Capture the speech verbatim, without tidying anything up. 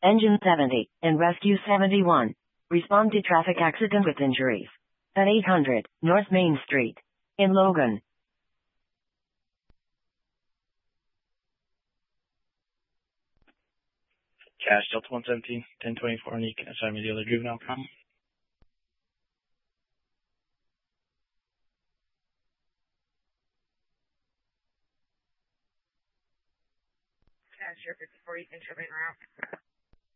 Engine seventy, and Rescue seventy-one. Respond to traffic accident with injuries. At eight hundred, North Main Street. In Logan. Cash, Delta one seventeen, ten twenty-four, and you can assign me the other juvenile problem. Cash, fifty-four, you can show me around.